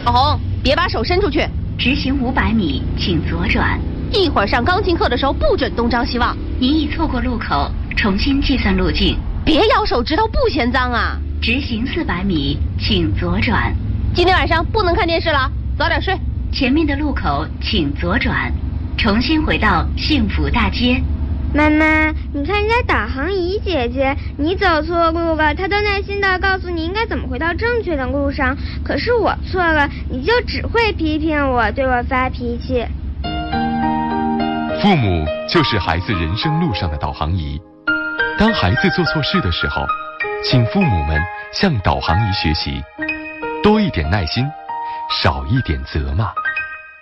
老红，别把手伸出去。 直行500米，请左转。 一会儿上钢琴课的时候不准东张西望。 你已错过路口，重新计算路径。 别咬手指头，不嫌脏啊。 直行400米，请左转。 今天晚上不能看电视了，早点睡。 前面的路口请左转，重新回到幸福大街。 妈妈，你看人家导航仪姐姐，你走错路了，她都耐心地告诉你应该怎么回到正确的路上。可是我错了，你就只会批评我，对我发脾气。 父母就是孩子人生路上的导航仪。当孩子做错事的时候，请父母们向导航仪学习，多一点耐心，少一点责骂。